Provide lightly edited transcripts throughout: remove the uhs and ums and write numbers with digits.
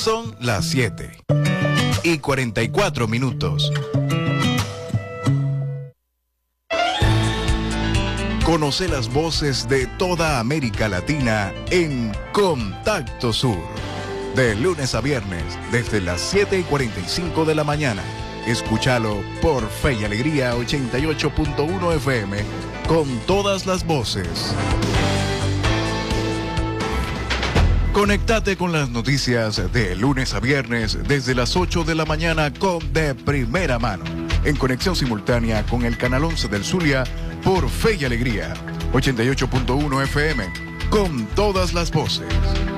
Son las 7:44. Conoce las voces de toda América Latina en Contacto Sur. De lunes a viernes, desde las 7:45 de la mañana. Escúchalo por Fe y Alegría 88.1 FM, con todas las voces. Conéctate con las noticias de lunes a viernes desde las 8 de la mañana con De Primera Mano, en conexión simultánea con el canal 11 del Zulia por Fe y Alegría 88.1 FM, con todas las voces.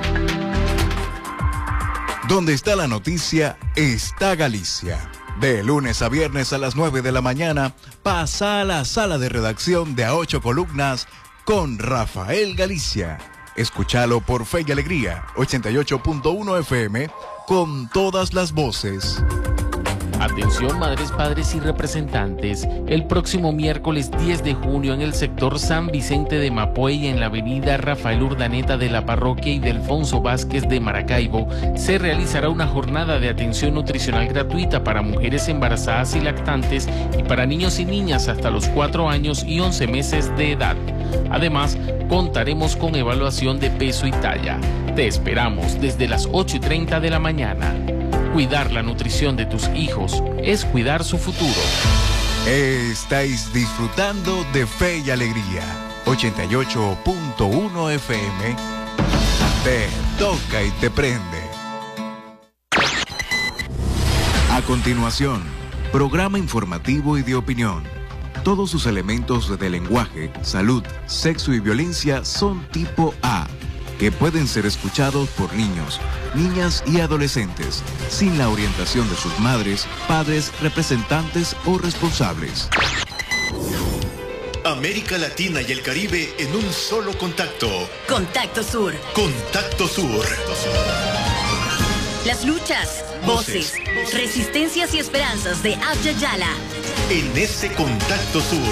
Donde está la noticia, está Galicia. De lunes a viernes a las 9 de la mañana, pasa a la sala de redacción de A Ocho Columnas con Rafael Galicia. Escúchalo por Fe y Alegría 88.1 FM, con todas las voces. Atención madres, padres y representantes, el próximo miércoles 10 de junio en el sector San Vicente de Mapoey, en la avenida Rafael Urdaneta de la Parroquia y de Alfonso Vázquez de Maracaibo, se realizará una jornada de atención nutricional gratuita para mujeres embarazadas y lactantes y para niños y niñas hasta los 4 años y 11 meses de edad. Además, contaremos con evaluación de peso y talla. Te esperamos desde las 8:30 de la mañana. Cuidar la nutrición de tus hijos es cuidar su futuro. Estáis disfrutando de Fe y Alegría 88.1 FM. Te toca y te prende. A continuación, programa informativo y de opinión. Todos sus elementos de lenguaje, salud, sexo y violencia son tipo A, que pueden ser escuchados por niños, niñas y adolescentes, sin la orientación de sus madres, padres, representantes o responsables. América Latina y el Caribe en un solo contacto. Contacto Sur. Contacto Sur. Las luchas, voces, resistencias y esperanzas de Abya Yala. En ese Contacto Sur.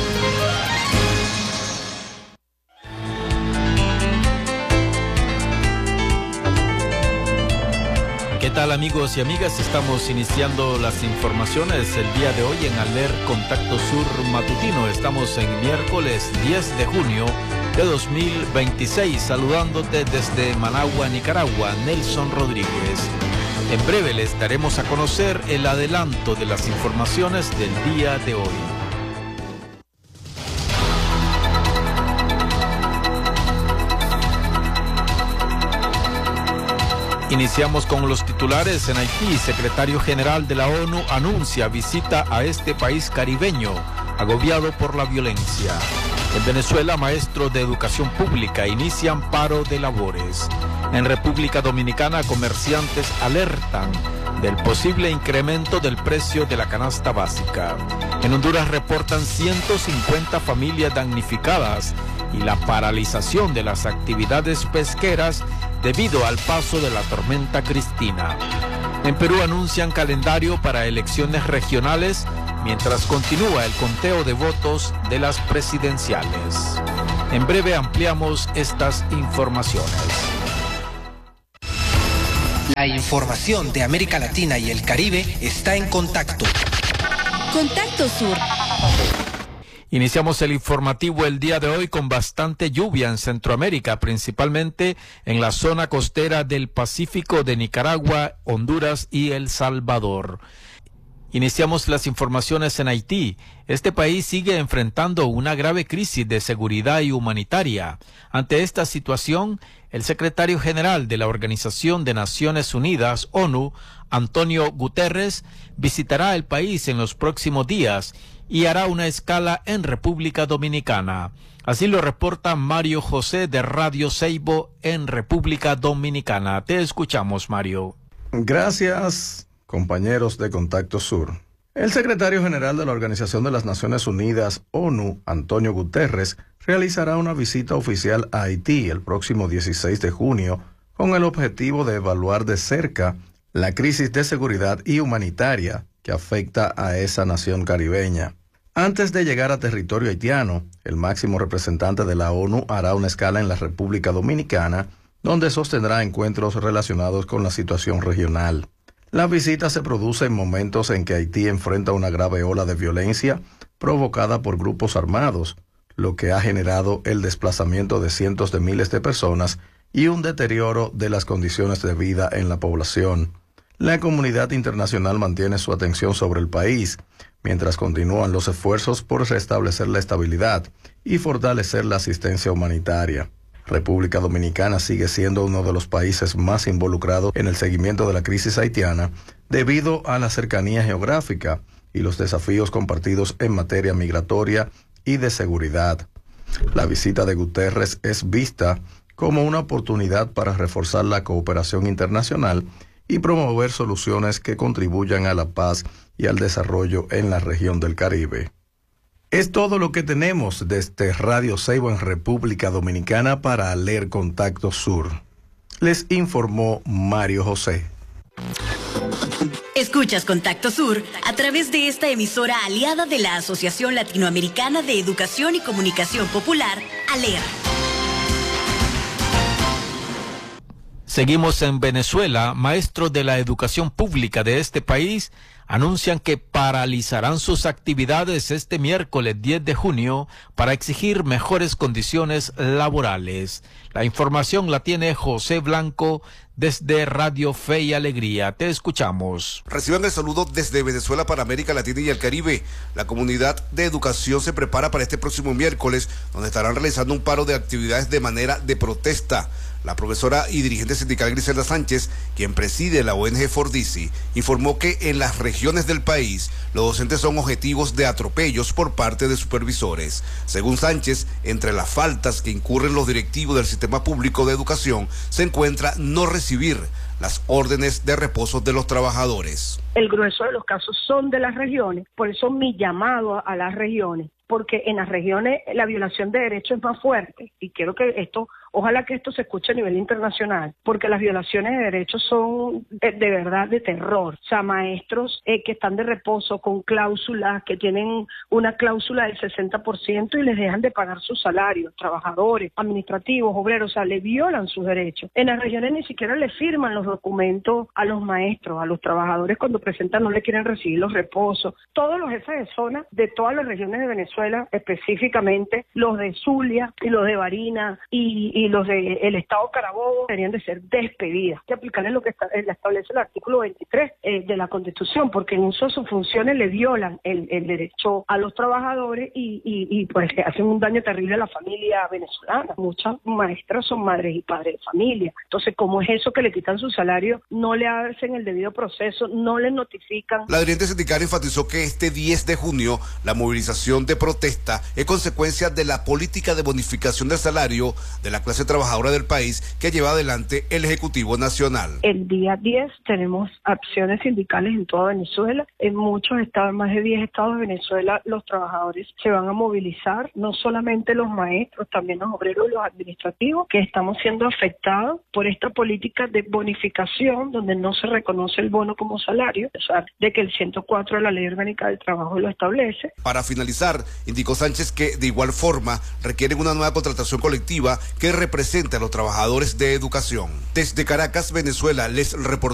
¿Qué tal, amigos y amigas? Estamos iniciando las informaciones el día de hoy en Aler Contacto Sur Matutino. Estamos en miércoles 10 de junio de 2026, saludándote desde Managua, Nicaragua, Nelson Rodríguez. En breve les daremos a conocer el adelanto de las informaciones del día de hoy. Iniciamos con los titulares. En Haití, secretario general de la ONU anuncia visita a este país caribeño, agobiado por la violencia. En Venezuela, maestros de educación pública inician paro de labores. En República Dominicana, comerciantes alertan del posible incremento del precio de la canasta básica. En Honduras reportan 150 familias damnificadas y la paralización de las actividades pesqueras debido al paso de la tormenta Cristina. En Perú anuncian calendario para elecciones regionales mientras continúa el conteo de votos de las presidenciales. En breve ampliamos estas informaciones. La información de América Latina y el Caribe está en contacto. Contacto Sur. Iniciamos el informativo el día de hoy con bastante lluvia en Centroamérica, principalmente en la zona costera del Pacífico de Nicaragua, Honduras y El Salvador. Iniciamos las informaciones en Haití. Este país sigue enfrentando una grave crisis de seguridad y humanitaria. Ante esta situación, el secretario general de la Organización de Naciones Unidas, ONU, Antonio Guterres, visitará el país en los próximos días y hará una escala en República Dominicana. Así lo reporta Mario José de Radio Seibo en República Dominicana. Te escuchamos, Mario. Gracias, compañeros de Contacto Sur. El secretario general de la Organización de las Naciones Unidas, ONU, Antonio Guterres, realizará una visita oficial a Haití el próximo 16 de junio con el objetivo de evaluar de cerca la crisis de seguridad y humanitaria que afecta a esa nación caribeña. Antes de llegar a territorio haitiano, el máximo representante de la ONU hará una escala en la República Dominicana, donde sostendrá encuentros relacionados con la situación regional. La visita se produce en momentos en que Haití enfrenta una grave ola de violencia provocada por grupos armados, lo que ha generado el desplazamiento de cientos de miles de personas y un deterioro de las condiciones de vida en la población. La comunidad internacional mantiene su atención sobre el país, mientras continúan los esfuerzos por restablecer la estabilidad y fortalecer la asistencia humanitaria. República Dominicana sigue siendo uno de los países más involucrados en el seguimiento de la crisis haitiana debido a la cercanía geográfica y los desafíos compartidos en materia migratoria y de seguridad. La visita de Guterres es vista como una oportunidad para reforzar la cooperación internacional y promover soluciones que contribuyan a la paz y al desarrollo en la región del Caribe. Es todo lo que tenemos desde Radio Ceibo en República Dominicana para Leer Contacto Sur. Les informó Mario José. Escuchas Contacto Sur a través de esta emisora aliada de la Asociación Latinoamericana de Educación y Comunicación Popular, ALER. Seguimos en Venezuela. Maestros de la educación pública de este país anuncian que paralizarán sus actividades este miércoles 10 de junio para exigir mejores condiciones laborales. La información la tiene José Blanco desde Radio Fe y Alegría. Te escuchamos. Reciban el saludo desde Venezuela para América Latina y el Caribe. La comunidad de educación se prepara para este próximo miércoles, donde estarán realizando un paro de actividades de manera de protesta. La profesora y dirigente sindical Griselda Sánchez, quien preside la ONG Fordisi, informó que en las regiones del país los docentes son objetivos de atropellos por parte de supervisores. Según Sánchez, entre las faltas que incurren los directivos del sistema público de educación se encuentra no recibir las órdenes de reposo de los trabajadores. El grueso de los casos son de las regiones, por eso mi llamado a las regiones, porque en las regiones la violación de derechos es más fuerte, y quiero que ojalá que esto se escuche a nivel internacional, porque las violaciones de derechos son de verdad de terror. O sea, maestros que están de reposo con cláusulas, que tienen una cláusula del 60% y les dejan de pagar sus salarios, trabajadores, administrativos, obreros, o sea, le violan sus derechos. En las regiones ni siquiera le firman los documentos a los maestros, a los trabajadores cuando presentan no le quieren recibir los reposos. Todos los jefes de zona de todas las regiones de Venezuela, específicamente los de Zulia y los de Barinas y los del Estado Carabobo, deberían de ser despedidas. Hay que aplicarles lo que establece el artículo 23 de la Constitución, porque en uso de sus funciones le violan el derecho a los trabajadores y pues hacen un daño terrible a la familia venezolana. Muchas maestras son madres y padres de familia. Entonces, ¿cómo es eso que le quitan su salario? No le hacen el debido proceso, no le notifican. La dirigente sindical enfatizó que este 10 de junio la movilización de protesta es consecuencia de la política de bonificación del salario de la clase trabajadora del país que lleva adelante el Ejecutivo Nacional. El día 10 tenemos acciones sindicales en toda Venezuela. En muchos estados, más de 10 estados de Venezuela, los trabajadores se van a movilizar, no solamente los maestros, también los obreros y los administrativos, que estamos siendo afectados por esta política de bonificación, donde no se reconoce el bono como salario, a pesar de que el 104 de la Ley Orgánica del Trabajo lo establece. Para finalizar, indicó Sánchez que de igual forma requieren una nueva contratación colectiva que represente a los trabajadores de educación. Desde Caracas, Venezuela, les reportó